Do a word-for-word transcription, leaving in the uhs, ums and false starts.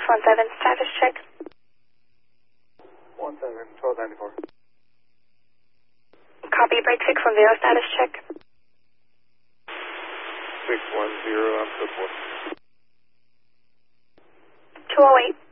one seven, status check. one seven, twelve ninety-four. Copy, break six one zero, status check. six one zero, I'm good for. two oh eight.